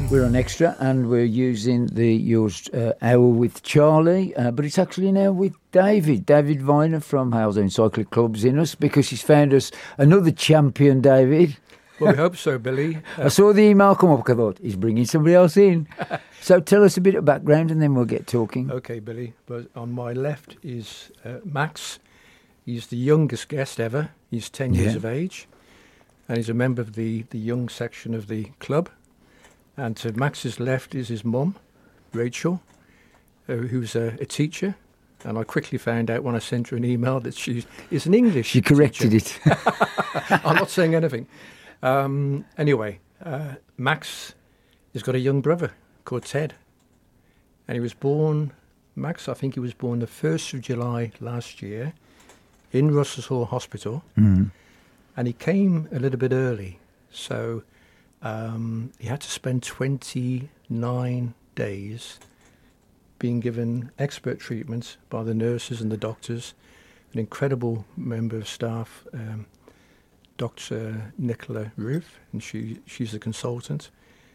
We're on Extra and we're using your hour with Charlie, but it's actually now with David Viner from Halzone Cycling Club's in us because he's found us another champion, David. Well, we hope so, Billy. I saw the email come up, I thought, he's bringing somebody else in. So tell us a bit of background and then we'll get talking. Okay, Billy. But on my left is Max. He's the youngest guest ever. He's 10 years of age. And he's a member of the young section of the club. And to Max's left is his mum, Rachel, who's a teacher. And I quickly found out when I sent her an email that she is an English She corrected teacher. it. I'm not saying anything. Anyway, Max has got a young brother called Ted. And he was born, Max, I think he was born the 1st of July last year in Russell's Hall Hospital. Mm. And he came a little bit early. So he had to spend 29 days being given expert treatment by the nurses and the doctors. An incredible member of staff, Dr. Nicola Roof, and she's a consultant.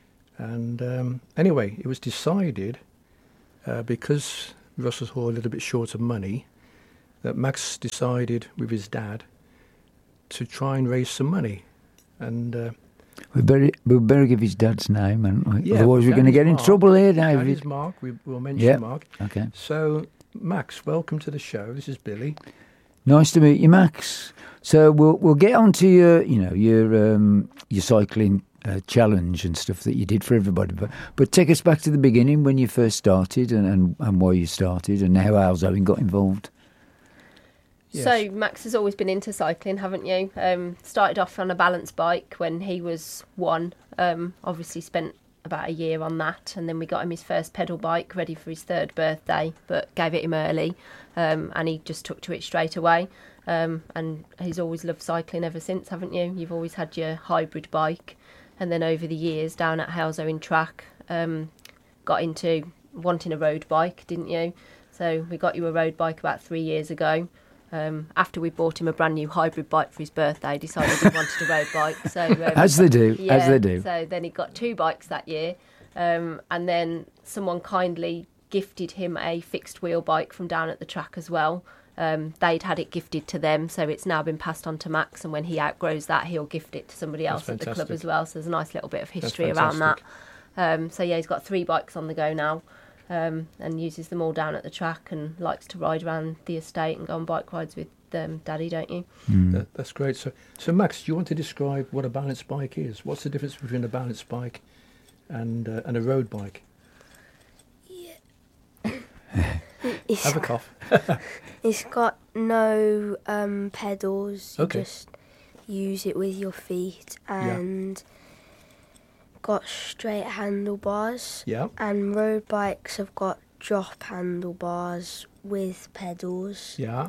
And anyway, it was decided, because Russell's Hall a little bit short of money, that Max decided with his dad to try and raise some money. And we better give his dad's name, and yeah, otherwise we're going to get in trouble here, David. That is Mark. We'll mention Mark. Okay. So, Max, welcome to the show. This is Billy. Nice to meet you, Max. So we'll get on to your cycling challenge and stuff that you did for everybody. But take us back to the beginning when you first started and why you started and how Halzone got involved. Yes. So Max has always been into cycling, haven't you? Started off on a balance bike when he was 1. Obviously spent about a year on that, and then we got him his first pedal bike ready for his 3rd birthday, but gave it him early, and he just took to it straight away. And he's always loved cycling ever since, haven't you? You've always had your hybrid bike, and then over the years down at Halzone Track, got into wanting a road bike, didn't you? So we got you a road bike about 3 years ago. After we bought him a brand new hybrid bike for his birthday, decided he wanted a road bike. So as they do. So then he got 2 bikes that year, and then someone kindly gifted him a fixed wheel bike from down at the track as well. They'd had it gifted to them, so it's now been passed on to Max, and when he outgrows that, he'll gift it to somebody else at the club as well. So there's a nice little bit of history around that. So yeah, he's got 3 bikes on the go now. And uses them all down at the track and likes to ride around the estate and go on bike rides with Daddy, don't you? Mm. That's great. So Max, do you want to describe what a balance bike is? What's the difference between a balance bike and a road bike? Yeah. Have a cough. It's got no pedals. Okay. You just use it with your feet and got straight handlebars. Yeah. And road bikes have got drop handlebars with pedals. Yeah.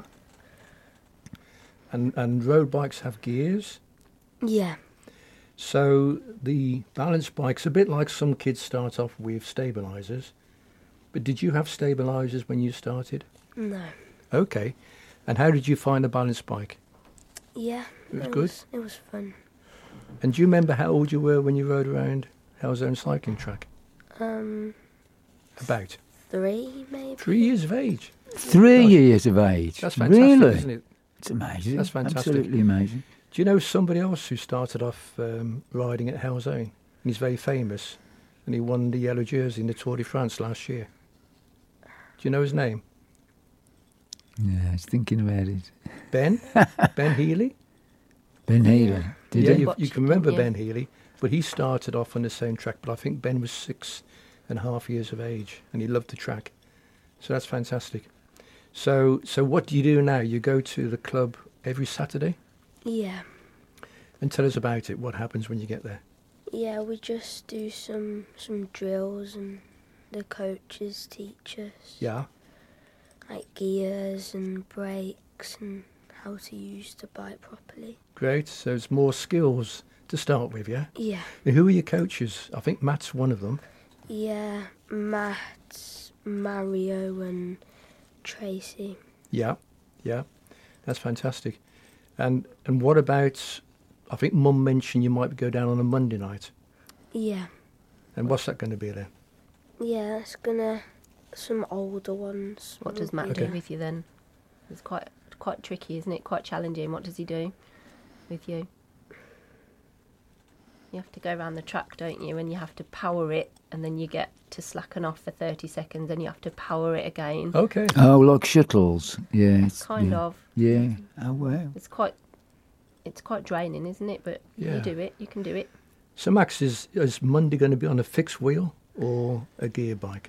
And road bikes have gears. Yeah. So the balance bike's a bit like some kids start off with stabilisers. But did you have stabilisers when you started? No. Okay. And how did you find the balance bike? Yeah. It was good? It was fun. And do you remember how old you were when you rode around Halzone Cycling Track? About? 3, maybe. 3 years of age. 3 years of age. That's fantastic, really? isn't it? It's amazing. That's fantastic. Absolutely amazing. Do you know somebody else who started off riding at Halzone? And he's very famous. And he won the yellow jersey in the Tour de France last year. Do you know his name? Yeah, I was thinking about it. Ben? Ben Healy? Ben Healy. Did Yeah, he? you can remember Ben Healy. But he started off on the same track. But I think Ben was 6.5 years of age. And he loved the track. So that's fantastic. So what do you do now? You go to the club every Saturday? Yeah. And tell us about it. What happens when you get there? Yeah, we just do some drills and the coaches teach us. Yeah. Like gears and brakes and how to use the bike properly. Great. So it's more skills to start with, yeah? Yeah. And who are your coaches? I think Matt's one of them. Yeah, Matt, Mario and Tracy. Yeah. That's fantastic. And what about, I think Mum mentioned you might go down on a Monday night. Yeah. And what's that going to be then? Yeah, it's gonna some older ones. What does Matt do with you then? It's quite tricky, isn't it? Quite challenging. What does he do with you? You have to go around the track, don't you? And you have to power it, and then you get to slacken off for 30 seconds, and you have to power it again. Okay. Oh, like shuttles. Yeah. Kind of. Yeah. Oh, wow. It's quite draining, isn't it? But Yeah. you do it. You can do it. So Max, is Monday going to be on a fixed wheel or a gear bike?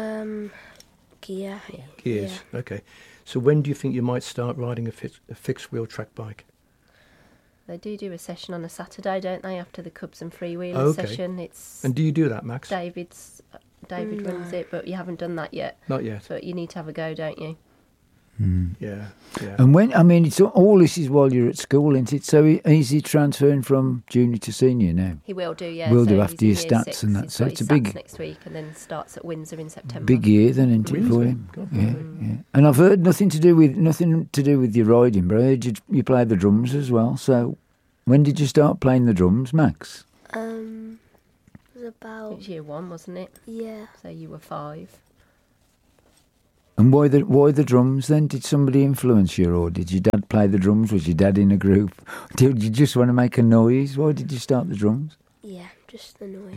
Gear. Gears. Yeah. Okay. So when do you think you might start riding a fixed wheel track bike? They do a session on a Saturday, don't they? After the Cubs and freewheelers Okay. session, it's And do you do that, Max? David runs it, but you haven't done that yet. Not yet. But you need to have a go, don't you? Yeah. Yeah. And it's all this is while you're at school, isn't it? So is he transferring from junior to senior now? He will do, yeah. Will do he's after in your year stats 6. and that. He's So got it's his a big- stats next week, and then starts at Windsor in September. Big year then, isn't it, for Windsor? him? God, Yeah, yeah. And I've heard nothing to do with your riding, but I heard you play the drums as well. So when did you start playing the drums, Max? It was It about was year 1, wasn't it? yeah. So you were 5. And why the drums then? Did somebody influence you, or did your dad play the drums? Was your dad in a group? Did you just want to make a noise? Why did you start the drums? Yeah, just the noise.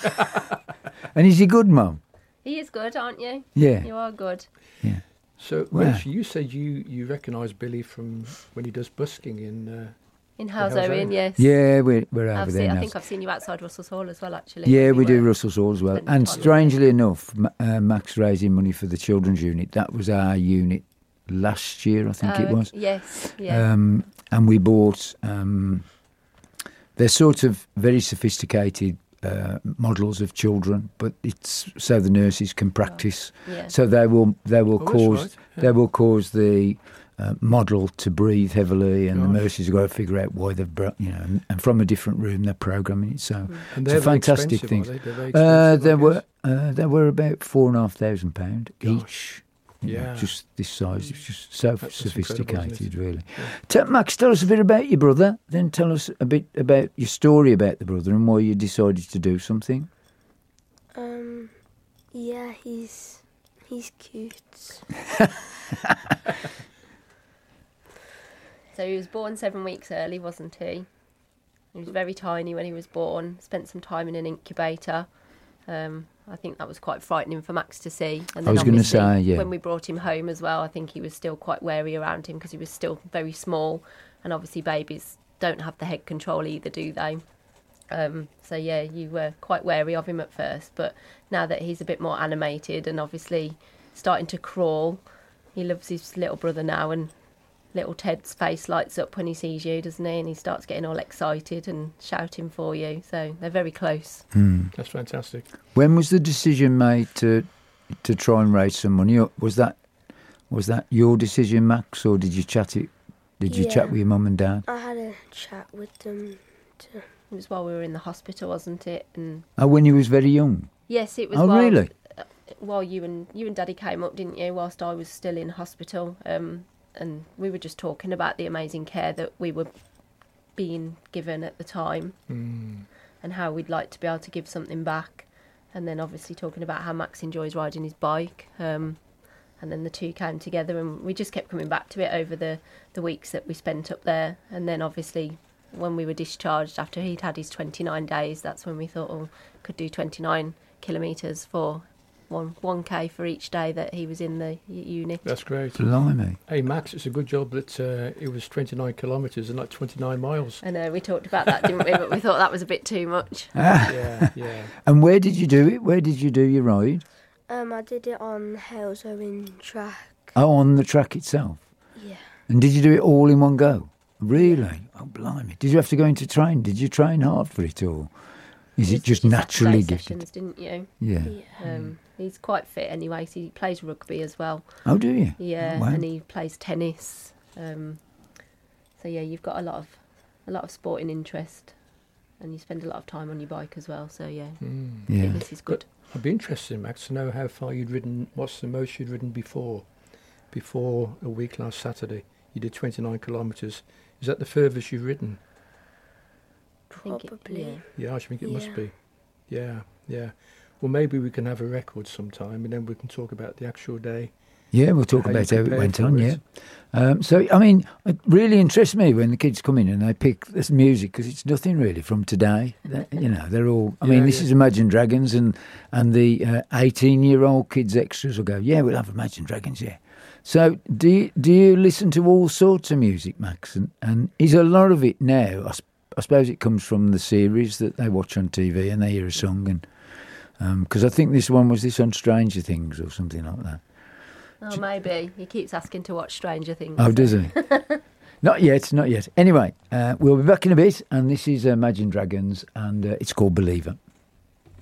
And is he good, Mum? He is good, aren't you? Yeah. You are good. Yeah. So Wow. Rach, you said you recognise Billy from when he does busking in. In House House Owen, Owen. yes. Yeah, we're over there I now. think I've seen you outside Russell's Hall as well, actually. Yeah, when we do were Russell's Hall as well. spending And time with strangely enough, Max raising money for the children's unit. That was our unit last year, I think it was. Yes, yeah. And we bought. They're sort of very sophisticated models of children, but it's so the nurses can practice. yeah. So they will Oh, that's cause right, yeah. they will cause the model to breathe heavily, and the Gosh. nurses have got to figure out why they've and from a different room they're programming it. So And it's they're a very fantastic expensive, thing. are they? They're very expensive, I They were about £4,500 Gosh. each. You know, Yeah. just this size. It's just so That's incredible, sophisticated, isn't it? really. Yeah. Max, tell us a bit about your brother. Then tell us a bit about your story about the brother and why you decided to do something. Yeah, he's cute. So he was born 7 weeks early, wasn't he? He was very tiny when he was born. Spent some time in an incubator. I think that was quite frightening for Max to see. And I was gonna obviously, say, yeah. when we brought him home as well, I think he was still quite wary around him because he was still very small. And obviously babies don't have the head control either, do they? So yeah, you were quite wary of him at first. But now that he's a bit more animated and obviously starting to crawl, he loves his little brother now, and little Ted's face lights up when he sees you, doesn't he? And he starts getting all excited and shouting for you. So they're very close. That's fantastic. When was the decision made to try and raise some money? Or was that your decision, Max, or did you chat it? Did you Yeah. chat with your mum and dad? I had a chat with them. It was while we were in the hospital, wasn't it? And Oh, when you was very young. yes, it was. Oh, while, really? While you and Daddy came up, didn't you? Whilst I was still in hospital, and we were just talking about the amazing care that we were being given at the time, and how we'd like to be able to give something back. And then obviously talking about how Max enjoys riding his bike. And then the two came together, and we just kept coming back to it over the weeks that we spent up there. And then obviously when we were discharged after he'd had his 29 days, that's when we thought, oh, could do 29 kilometres for 1K for each day that he was in the unit. That's great. Blimey. Hey, Max, it's a good job that it was 29 kilometres and not 29 miles. I know, we talked about that, didn't we? But we thought that was a bit too much. Yeah, yeah. And where did you do it? Where did you do your ride? I did it on Hales Owen track. Oh, on the track itself. Yeah. And did you do it all in one go? Really? Oh, blimey. Did you have to go into train? Did you train hard for it, or is it just His naturally Saturday gifted? sessions, didn't you? Yeah. Yeah. He's quite fit anyway, so he plays rugby as well. Oh, do you? Yeah, Oh, wow. and he plays tennis. So yeah, you've got a lot of sporting interest, and you spend a lot of time on your bike as well. So yeah, Yeah. fitness is good. I'd be interested, Max, to know how far you'd ridden. What's the most you'd ridden before a week last Saturday? You did 29 kilometres. Is that the furthest you've ridden? I think Probably. yeah. Yeah, I should think it must Yeah. be. Yeah, yeah. Well, maybe we can have a record sometime, and then we can talk about the actual day. Yeah, we'll talk How you about how it prepared went for on, it. yeah. So, I mean, it really interests me when the kids come in and they pick this music because it's nothing really from today. They're all, I mean, Yeah, this yeah. is Imagine Dragons and the 18-year-old kids extras will go, yeah, we'll have Imagine Dragons, yeah. So do you listen to all sorts of music, Max? And is a lot of it now, I suppose it comes from the series that they watch on TV and they hear a song and because I think this one was this on Stranger Things or something like that. Oh, maybe. He keeps asking to watch Stranger Things. Oh, does he? Not yet, not yet. Anyway, we'll be back in a bit, and this is Imagine Dragons, and it's called Believer.